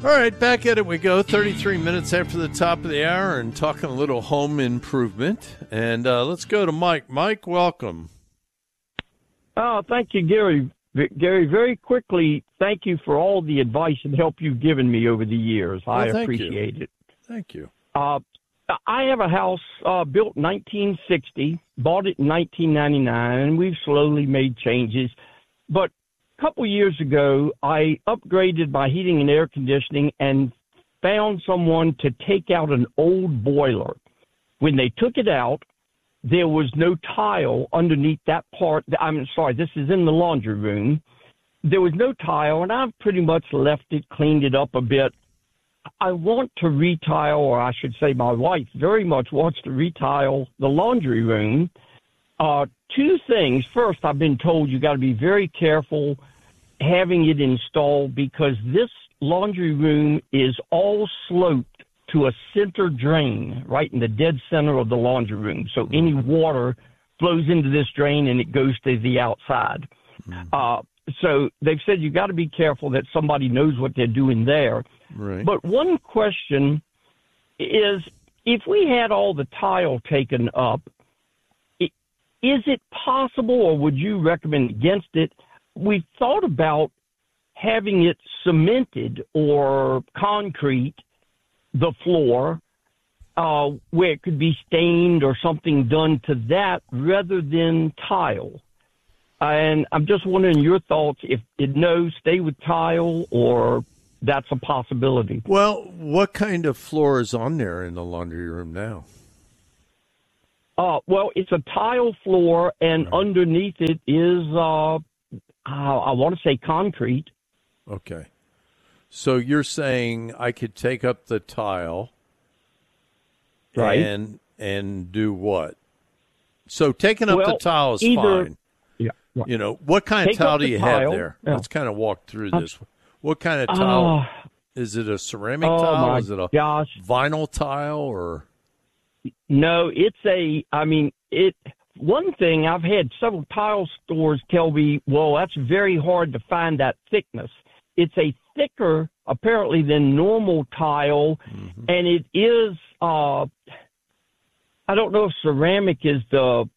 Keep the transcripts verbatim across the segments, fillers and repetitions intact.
All right, back at it we go. thirty-three minutes after the top of the hour and talking a little home improvement. And uh, let's go to Mike. Mike, welcome. Oh, thank you, Gary. Gary, very quickly, thank you for all the advice and help you've given me over the years. Well, I thank appreciate you. it. Thank you. Uh, I have a house uh, built in nineteen sixty, bought it in nineteen ninety-nine, and we've slowly made changes. But a couple years ago, I upgraded my heating and air conditioning and found someone to take out an old boiler. When they took it out, there was no tile underneath that part. I'm sorry, this is in the laundry room. There was no tile, and I've pretty much left it, cleaned it up a bit. I want to retile, or I should say my wife very much wants to retile the laundry room. Uh, two things. First, I've been told you got to be very careful having it installed because this laundry room is all sloped to a center drain right in the dead center of the laundry room. So any water flows into this drain and it goes to the outside. Mm-hmm. Uh, so they've said you got to be careful that somebody knows what they're doing there. Right. But one question is, if we had all the tile taken up, it, is it possible, or would you recommend against it? We thought about having it cemented or concrete, the floor, uh, where it could be stained or something done to that rather than tile. And I'm just wondering your thoughts, if it no, stay with tile, or that's a possibility. Well, what kind of floor is on there in the laundry room now? Uh, well, it's a tile floor, and right. underneath it is, uh, I want to say concrete. Okay. So you're saying I could take up the tile right. and and do what? So taking up well, the tile is either, fine. Yeah. Right. You know, what kind Take of tile do you tile. have there? Yeah. Let's kind of walk through this. What kind of tile? Uh, is it a ceramic oh tile? My is it a gosh. vinyl tile or? No, it's a, I mean, it. One thing, I've had several tile stores tell me, well, that's very hard to find that thickness. It's a thicker, apparently, than normal tile, mm-hmm. and it is, uh, I don't know if ceramic is the,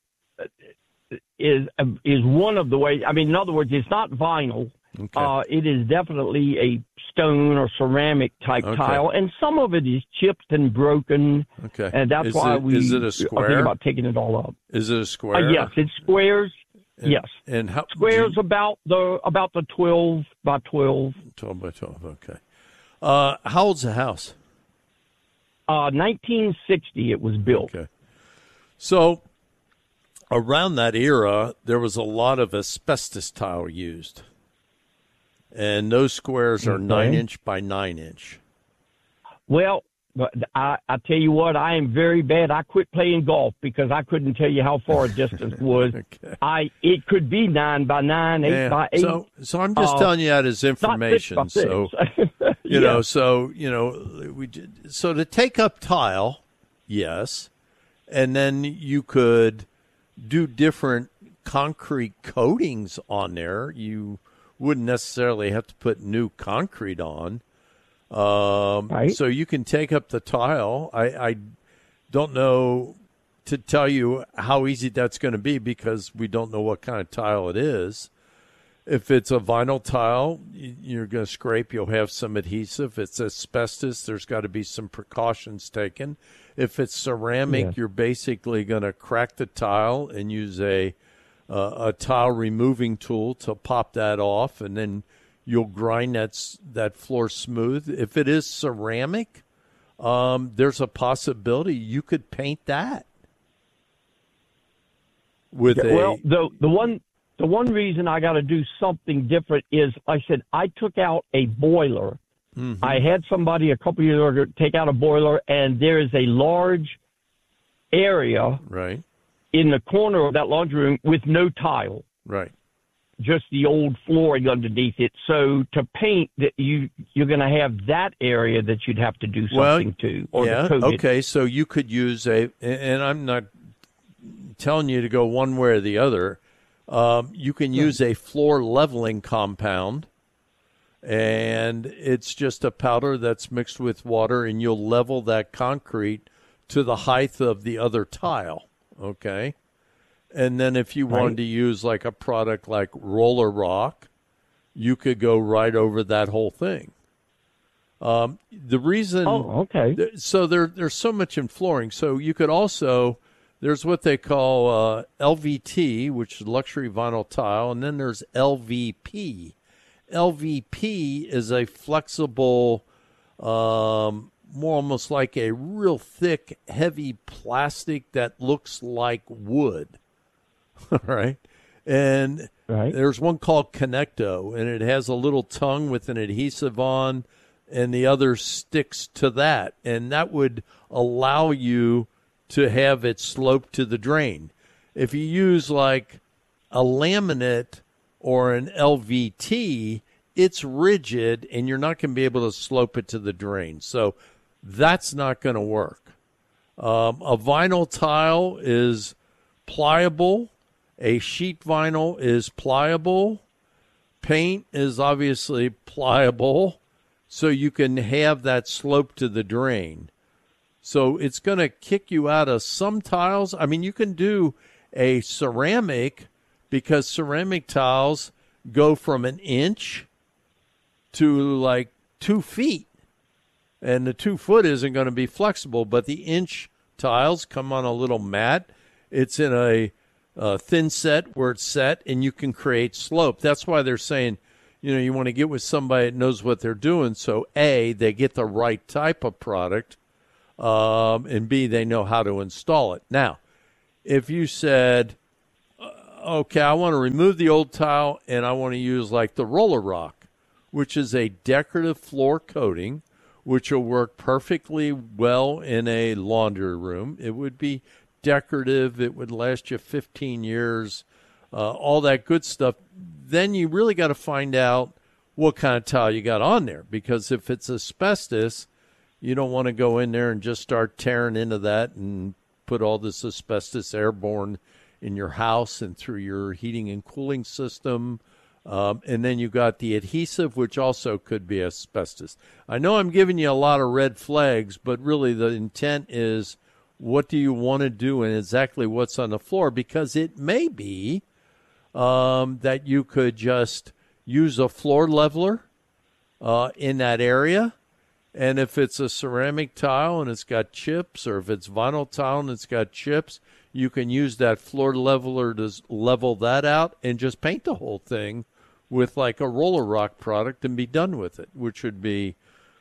is is one of the ways. I mean, in other words, it's not vinyl. Okay. Uh, it is definitely a stone or ceramic type okay. tile, and some of it is chipped and broken. Okay, and that's is why it, we is it a are square? thinking about taking it all up. Is it a square? Uh, yes, it's squares. And, yes, and how squares you, about the about the twelve by twelve. Twelve by twelve. Okay. Uh, how old's the house? Uh, nineteen sixty. It was built. Okay. So around that era, there was a lot of asbestos tile used. And those squares are okay. nine inch by nine inch. Well, but I, I tell you what, I am very bad. I quit playing golf because I couldn't tell you how far a distance was. okay. I it could be nine by nine, eight yeah. by eight. So, so I'm just uh, telling you that as information. Not six by six. So you yeah. know, so you know, we did, so to take up tile, yes, and then you could do different concrete coatings on there. You wouldn't necessarily have to put new concrete on. Um, right. So you can take up the tile. I, I don't know to tell you how easy that's going to be because we don't know what kind of tile it is. If it's a vinyl tile, you're going to scrape. You'll have some adhesive. If it's asbestos, there's got to be some precautions taken. If it's ceramic, yeah. you're basically going to crack the tile and use a Uh, a tile removing tool to pop that off, and then you'll grind that that floor smooth. If it is ceramic, um, there's a possibility you could paint that with yeah, a. Well, the the one the one reason I got to do something different is, I said I took out a boiler. Mm-hmm. I had somebody a couple years ago take out a boiler, and there is a large area. Right. In the corner of that laundry room with no tile. Right. Just the old flooring underneath it. So to paint, that you, you're going to have that area that you'd have to do something well, to. Or yeah, to coat okay, it. So you could use a, and I'm not telling you to go one way or the other. Um, you can use a floor leveling compound And it's just a powder that's mixed with water, and you'll level that concrete to the height of the other tile, okay? And then if you Right. wanted to use like a product like Roller Rock, you could go right over that whole thing. Um, the reason, Oh, okay. th- so there, there's so much in flooring. So you could also, there's what they call uh, L V T, which is luxury vinyl tile, and then there's L V P. L V P is a flexible, um, more almost like a real thick, heavy plastic that looks like wood. All right. And Right. there's one called Connecto, and it has a little tongue with an adhesive on, and the other sticks to that. And that would allow you to have it slope to the drain. If you use like a laminate or an L V T, it's rigid, and you're not going to be able to slope it to the drain. So that's not going to work. Um, a vinyl tile is pliable. A sheet vinyl is pliable. Paint is obviously pliable, so you can have that slope to the drain. So it's going to kick you out of some tiles. I mean, you can do a ceramic, because ceramic tiles go from an inch to like two feet. And the two foot isn't going to be flexible, but the inch tiles come on a little mat. It's in a, a thin set where it's set, and you can create slope. That's why they're saying, you know, you want to get with somebody that knows what they're doing. So A, they get the right type of product, um, and B, they know how to install it. Now, if you said, okay, I want to remove the old tile and I want to use like the Roller Rock, which is a decorative floor coating, which will work perfectly well in a laundry room. It would be decorative. It would last you fifteen years, uh, all that good stuff. Then you really got to find out what kind of tile you got on there, because if it's asbestos, you don't want to go in there and just start tearing into that and put all this asbestos airborne in your house and through your heating and cooling system. Um, and then you got the adhesive, which also could be asbestos. I know I'm giving you a lot of red flags, but really the intent is, what do you want to do and exactly what's on the floor? Because it may be um, that you could just use a floor leveler uh, in that area. And if it's a ceramic tile and it's got chips, or if it's vinyl tile and it's got chips, you can use that floor leveler to level that out and just paint the whole thing with like a Roller Rock product and be done with it, which would be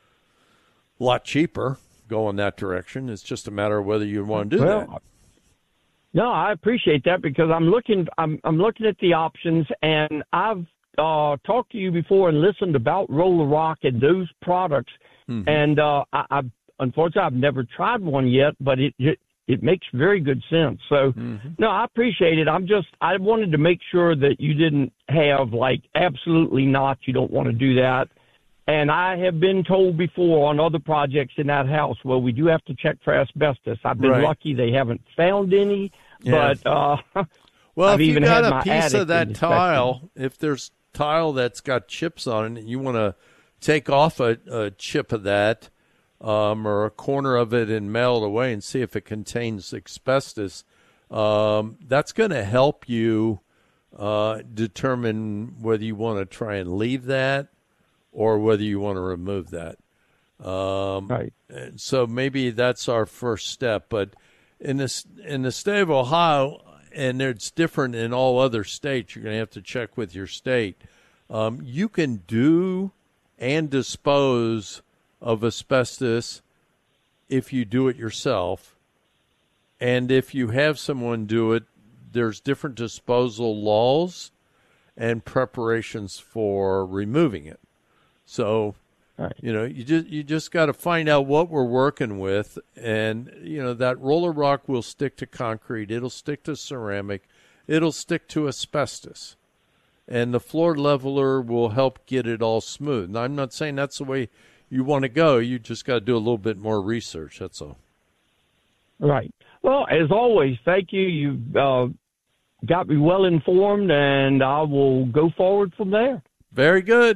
a lot cheaper. Go in that direction. It's just a matter of whether you want to do Well, that. No, I appreciate that, because I'm looking. I'm I'm looking at the options, and I've uh, talked to you before and listened about Roller Rock and those products, mm-hmm. and uh, I, I've unfortunately I've never tried one yet, but it it, it makes very good sense. So mm-hmm. no, I appreciate it. I'm just I wanted to make sure that you didn't have like absolutely not. You don't want to do that. And I have been told before on other projects in that house, well, we do have to check for asbestos. I've been right. lucky they haven't found any, yeah. but uh, well, I've if even you got had a my piece of that inspected. tile, if there's tile that's got chips on it, and you want to take off a, a chip of that um, or a corner of it and mail it away and see if it contains asbestos, um, that's going to help you uh, determine whether you want to try and leave that or whether you want to remove that. Um, right. And so maybe that's our first step. But in this in the state of Ohio, and it's different in all other states, you're going to have to check with your state. Um, you can do and dispose of asbestos if you do it yourself. And if you have someone do it, there's different disposal laws and preparations for removing it. So, right. you know, you just you just got to find out what we're working with, and you know that Roller Rock will stick to concrete, it'll stick to ceramic, it'll stick to asbestos, and the floor leveler will help get it all smooth. Now, I'm not saying that's the way you want to go. You just got to do a little bit more research. That's all. Right. Well, as always, thank you. You've uh, got me well informed, and I will go forward from there. Very good.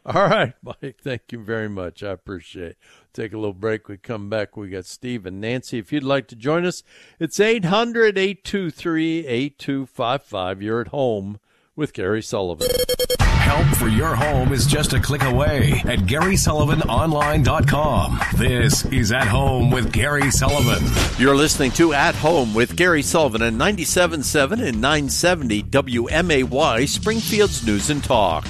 All right, Mike, thank you very much. I appreciate it. Take a little break. We come back. We got Steve and Nancy. If you'd like to join us, it's eight hundred, eight two three, eight two five five. You're at home with Gary Sullivan. Help for your home is just a click away at Gary Sullivan Online dot com. This is At Home with Gary Sullivan. You're listening to At Home with Gary Sullivan on ninety-seven point seven and nine seventy W M A Y, Springfield's News and Talk.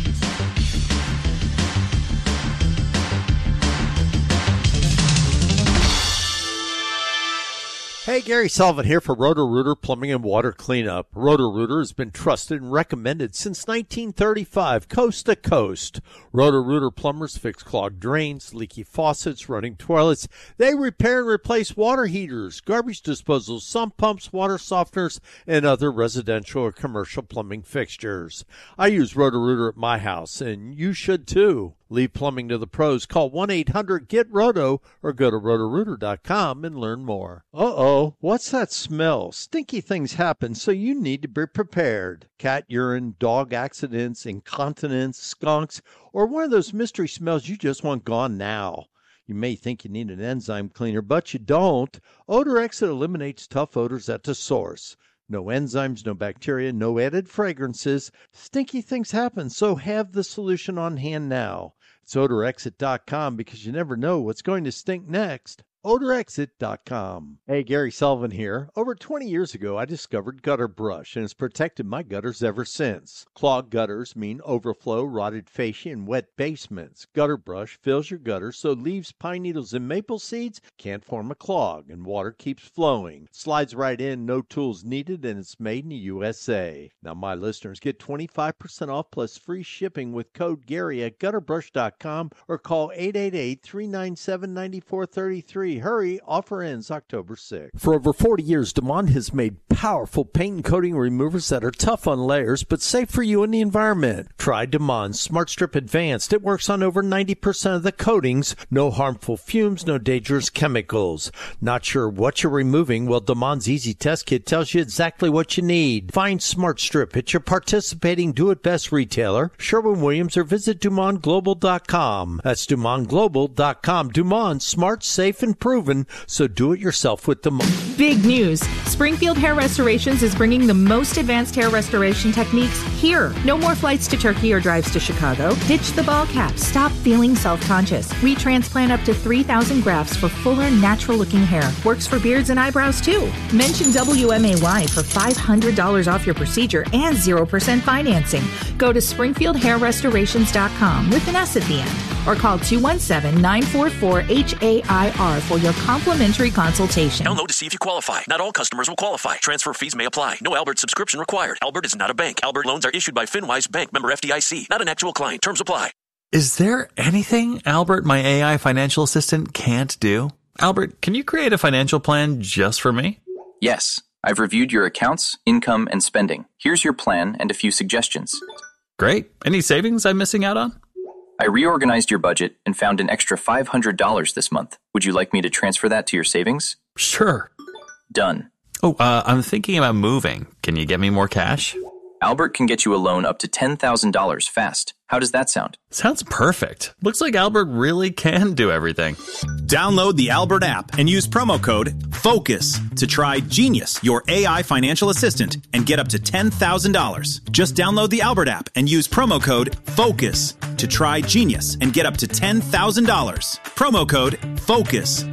Hey, Gary Sullivan here for Roto-Rooter Plumbing and Water Cleanup. Roto-Rooter has been trusted and recommended since nineteen thirty-five, coast to coast. Roto-Rooter plumbers fix clogged drains, leaky faucets, running toilets. They repair and replace water heaters, garbage disposals, sump pumps, water softeners, and other residential or commercial plumbing fixtures. I use Roto-Rooter at my house, and you should too. Leave plumbing to the pros. Call one eight hundred get roto or go to roto rooter dot com and learn more. Uh-oh, what's that smell? Stinky things happen, so you need to be prepared. Cat urine, dog accidents, incontinence, skunks, or one of those mystery smells you just want gone now. You may think you need an enzyme cleaner, but you don't. Odor Exit eliminates tough odors at the source. No enzymes, no bacteria, no added fragrances. Stinky things happen, so have the solution on hand now. It's odor exit dot com because you never know what's going to stink next. odor exit dot com. Hey, Gary Sullivan here. Over twenty years ago, I discovered Gutter Brush, and it's protected my gutters ever since. Clogged gutters mean overflow, rotted fascia, and wet basements. Gutter Brush fills your gutters so leaves, pine needles, and maple seeds can't form a clog, and water keeps flowing. Slides right in, no tools needed, and it's made in the U S A. Now, my listeners get twenty-five percent off plus free shipping with code Gary at gutter brush dot com or call eight eight eight, three nine seven, nine four three three. Hurry, offer ends October sixth. For over forty years, Damon has made powerful paint and coating removers that are tough on layers but safe for you and the environment. Try Damon Smart Strip Advanced. It works on over ninety percent of the coatings. No harmful fumes, no dangerous chemicals. Not sure what you're removing? Well, Damon's Easy Test Kit tells you exactly what you need. Find Smart Strip at your participating Do-It-Best retailer, Sherwin-Williams, or visit Dumont Global dot com. That's Dumont Global dot com. Dumont, smart, safe, and proven, so do it yourself with Dumont. Big news. Springfield Hair Restorations is bringing the most advanced hair restoration techniques here. No more flights to Turkey or drives to Chicago. Ditch the ball cap. Stop feeling self-conscious. We transplant up to three thousand grafts for fuller, natural-looking hair. Works for beards and eyebrows, too. Mention W M A Y for five hundred dollars off your procedure and zero percent financing. Go to springfield hair restorations dot com with an S at the end. Or call two one seven, nine four four, H A I R for your complimentary consultation. Download to see if you qualify. Not all customers will qualify. Transfer fees may apply. No Albert subscription required. Albert is not a bank. Albert loans are issued by FinWise Bank, member F D I C. Not an actual client. Terms apply. Is there anything Albert, my A I financial assistant, can't do? Albert, can you create a financial plan just for me? Yes. I've reviewed your accounts, income, and spending. Here's your plan and a few suggestions. Great. Any savings I'm missing out on? I reorganized your budget and found an extra five hundred dollars this month. Would you like me to transfer that to your savings? Sure. Done. Oh, uh, I'm thinking about moving. Can you get me more cash? Albert can get you a loan up to ten thousand dollars fast. How does that sound? Sounds perfect. Looks like Albert really can do everything. Download the Albert app and use promo code FOCUS to try Genius, your A I financial assistant, and get up to ten thousand dollars. Just download the Albert app and use promo code FOCUS to try Genius and get up to ten thousand dollars. Promo code FOCUS.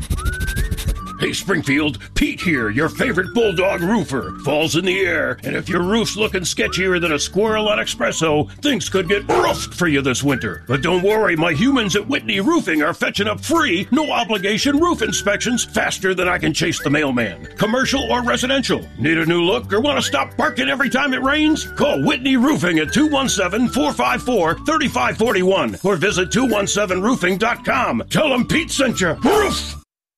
Hey, Springfield, Pete here, your favorite bulldog roofer. Fall's in the air, and if your roof's looking sketchier than a squirrel on espresso, things could get roughed for you this winter. But don't worry, my humans at Whitney Roofing are fetching up free, no-obligation roof inspections faster than I can chase the mailman. Commercial or residential. Need a new look or want to stop barking every time it rains? Call Whitney Roofing at two one seven, four five four, three five four one or visit two one seven roofing dot com. Tell them Pete sent you. Roof!